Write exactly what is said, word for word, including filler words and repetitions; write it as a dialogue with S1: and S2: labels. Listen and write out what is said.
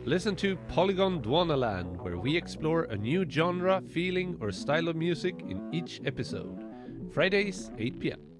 S1: Listen to Polygon Dwanaland, where we explore a new genre, feeling, or style of music in each episode. Fridays, eight p m.